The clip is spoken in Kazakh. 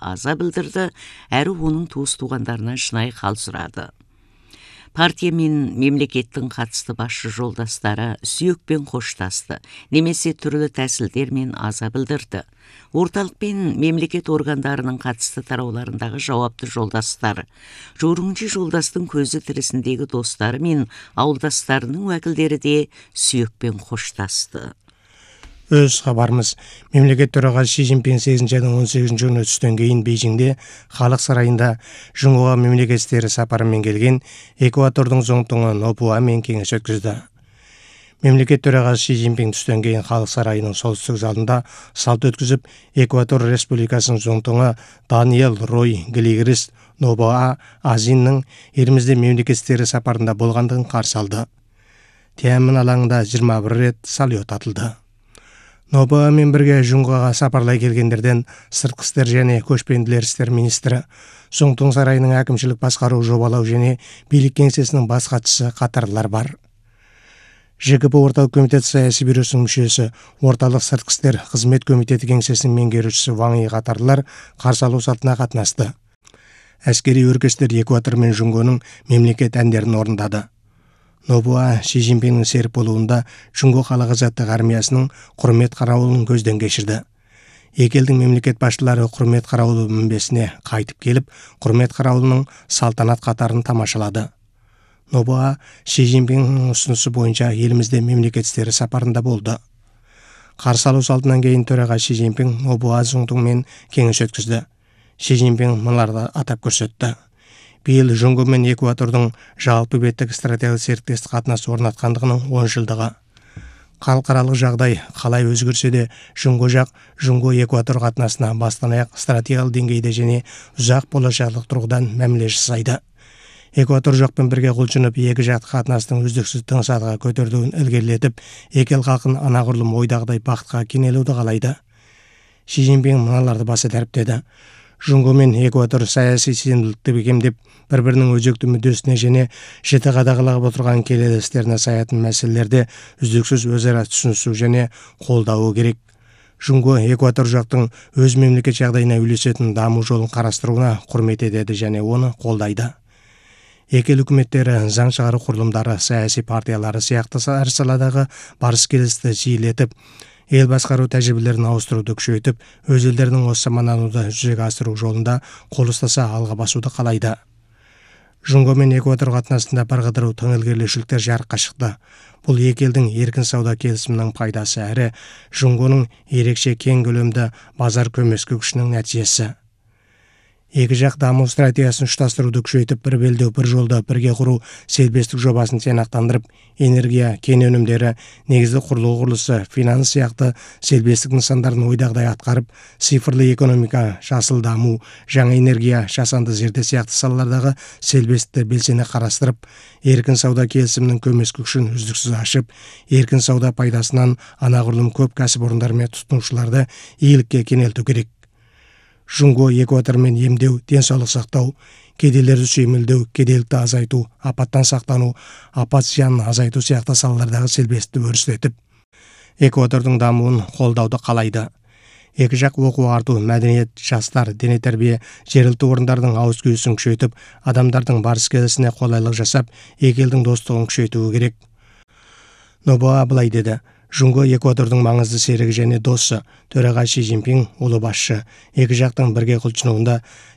аза білдірді, әрі оның туыс-туғандарынан шынайы хал сұрады. Партия мен мемлекеттің қатысты басшы жолдастары сүйекпен қоштасты, немесе түрлі тәсілдермен аза білдірді. Орталық пен мемлекет органдарының қатысты тарауларындағы жауапты жолдастары, 4 жолдастың көзі тірісіндегі достары мен ауылдастарының уәкілдері де сүйекпен қоштасты. Өз хабарымыз, мемлекет төрағасы Си Цзиньпин 8 айдың 18 күні түстен кейін Бейжіңде халық сарайында Жұңғоға мемлекет істері сапарымен келген Эквадордың зоңтуңы Нобуамен кеңес өткізді. Мемлекет төрағасы Си Цзиньпин түстен кейін халық сарайының солтүстік залында салт өткізіп, Эквадор Республикасының зоңтуңы Даниэл Рой Глигрис Нобуа Азиннің елімізде мемлекет істері сапарында болғандығын қарсы алды. Тианьанмен алаңында 21 рет салют атылды. Нобуамен бірге Жұңғоға сапарлай келгендерден сыртқы істер және көшпенділер істер министрі, Зоңтуң сарайының әкімшілік басқару жобалау және билік кеңсесінің бас хатшысы қатарлар бар. ЖКП орталық комитет саяси бюросының мүшесі, орталық сыртқы істер қызмет комитеті кеңсесінің меңгерушісі Ваң И қатарлар қарсы алу салтына қатынасты. Әскери өркештер Эквадор мен Жұңғоның мемлекет әндерін орындады. Нобуа Си Цзиньпиннің серік болуында Жұңғо халық азаттық армиясының құрмет қарауылын көзден кешірді. Екі елдің мемлекет басшылары құрмет қарауылы мінбесіне қайтып келіп, құрмет қарауылының салтанат қатарын тамашалады. Нобуа Си Цзиньпиннің ұсынысы бойынша елімізде мемлекет істері сапарында болды. Қарсы алу салтынан кейін төраға Си Цзиньпин Нобуа зоңтуңмен кеңес өткізді. Си Цзиньпин мыналарды атап көрсетті. Биыл Жұңғо мен Эквадордың жалпы беттік стратегиялық серіктестік қатынас орнатқандығының 10 жылдығы. Халықаралық жағдай қалай өзгерсе де, Жұңғо жақ Жұңғо Эквадор қатынасына бастан-аяқ стратегиялық деңгейде және ұзақ болашақтық тұрғыдан мәміле жасайды. Эквадор жақпен бірге құлшынып, екі жақты қатынастың үздіксіз тың сатыға көтерілуін ілгерілетіп, екі ел халқын анағұрлым ойдағыдай бақытқа кенелуді қалайды. Си Цзиньпин мыналарды баса дәріптеді. Жұңғо мен Эквадор саяси сенімділікті бекемдеп, бір-бірінің өзекті мүддесіне және жіті қадағалап отырған келелі істеріне саятын мәселелерде үздіксіз өзара түсінісу және қолдауы керек. Жұңғо Эквадор жақтың өз мемлекет жағдайына үйлесетін даму жолын қарастыруына құрмет етеді және оны қолдайды. Екі ел үкіметтері, заң шығару құрылымдары, саяси партиялары сияқты әр саладағы барыс-келісті жиілетіп, ел басқару тәжірибелерін ауыстыруды күшейтіп, өз елдерінің осы заманауды жүзеге асыру жолында қол ұстаса алға басуды қалайды. Жұңғо мен Эквадор қатынасында бірқыдыру тың ілгерілеушіліктер жарыққа шықты. Бұл екі елдің еркін сауда келісімінің пайдасы әрі Жұңғоның ерекше кең көлемді базар көмескі күшінің нәтижесі. Екі жақ даму стратегиясын ұштастыруды күшейтіп, бір белдеу, бір жолда бірге құру сербестік жобасын тиянақтандырып, энергия, кен өнімдері, негізді құрылғы құрылысы, финанс сияқты сербестік нысандарын ойдағыдай атқарып, цифрлы экономика, жасыл даму, жаңа энергия, жасанды зерде сияқты салалардағы сербестікті белсене қарастырып, еркін сауда келісімінің көмескі күшін үздіксіз ашып, еркін сауда пайдасынан анағұрлым көп кәсіпорындар мен тұтынушыларды игілікке кенелту керек. Жұңғо Эквадормен емдеу, денсаулық сақтау, кедейлерді сүйемелдеу, кедейлікті азайту, апаттан сақтану, апат зиянын азайту сияқты салалардағы сербестікті өрістетіп, Эквадордың дамуын қолдауды қалайды. Екі жақ оқу арту, мәдениет, жастар, дене тәрбие, жергілікті орындардың ауыз күйісін күшейтіп, адамдардың барыс-келісіне қолайлық жасап, екі елдің достығын күшейтуі керек. Нобуа былай деді: Жұңғо Эквадордың маңызды серігі және досы, төраға Си Цзиньпин ұлы басшы, екі жақтың бірге құлшынуында